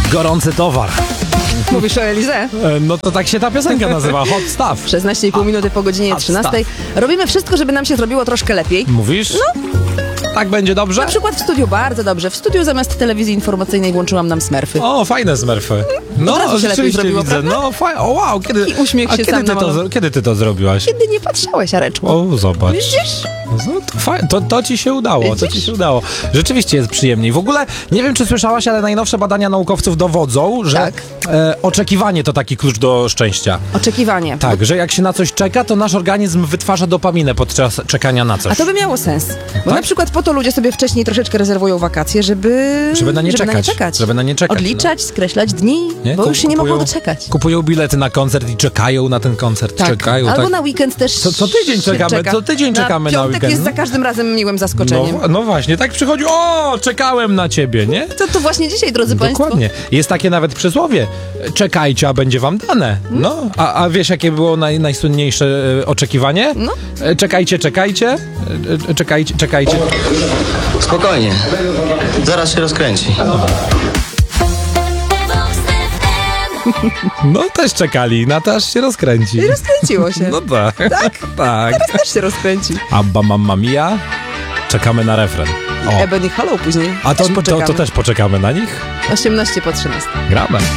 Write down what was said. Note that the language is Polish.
Gorący towar. Mówisz o Elize? No to tak się ta piosenka nazywa, Hot Stuff. 16,5 minuty po godzinie Hot 13. Robimy wszystko, żeby nam się zrobiło troszkę lepiej. Mówisz? No. Tak będzie dobrze? Na przykład w studiu bardzo dobrze. W studiu zamiast telewizji informacyjnej włączyłam nam Smurfy. O, fajne Smurfy. No, Od razu się lepiej rzeczywiście zrobiło, widzę. prawda? No, fajnie. O, wow, kiedy... I uśmiech się sam namalował. kiedy ty to zrobiłaś? Kiedy nie patrzałeś, Areczku. O, zobacz. Widzisz? No, to fajnie. To ci się udało, to Widzisz? ci się udało. Rzeczywiście jest przyjemniej. W ogóle, nie wiem, czy słyszałaś, ale najnowsze badania naukowców dowodzą, że Tak. oczekiwanie to taki klucz do szczęścia. Oczekiwanie. Tak, że jak się na coś czeka, to nasz organizm wytwarza dopaminę podczas czekania na coś. A to by miało sens. Bo Tak? na przykład po to ludzie sobie wcześniej troszeczkę rezerwują wakacje, żeby na nie czekać. Żeby na nie czekać. Odliczać, skreślać dni, Nie? bo już się nie Kupują- mogą doczekać. Kupują bilety na koncert i czekają na ten koncert. Tak. Czekają, Albo tak. na weekend też Co tydzień się czekamy, czeka. co tydzień czekamy na piątek weekend, jest no. za każdym razem miłym zaskoczeniem. No właśnie, tak przychodzi, o, czekałem na ciebie, nie? To właśnie dzisiaj, drodzy państwo. Dokładnie. Jest takie nawet przysłowie. Czekajcie, a będzie wam dane. No, a wiesz, jakie było najsłynniejsze oczekiwanie? No. Czekajcie. Spokojnie, zaraz się rozkręci. No, też czekali, na to aż się rozkręci. I rozkręciło się. No tak. Tak? Teraz też się rozkręci. Abba Mamma Mia. Czekamy na refren. O. Ebony Hollow później. A Też to poczekamy. też poczekamy na nich? 18 po 13. Gramy.